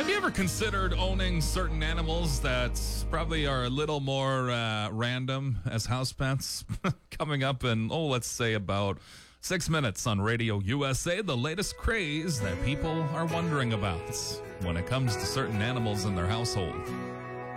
Have you ever considered owning certain animals that probably are a little more random as house pets? Coming up in, let's say about 6 minutes on Radio USA, the latest craze that people are wondering about when it comes to certain animals in their household.